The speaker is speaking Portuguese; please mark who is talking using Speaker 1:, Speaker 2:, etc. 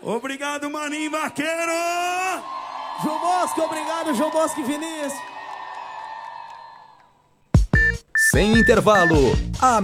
Speaker 1: Obrigado, Maninho Vaqueiro!
Speaker 2: João Bosco, obrigado, João Bosco e Vinícius.
Speaker 3: Sem intervalo, a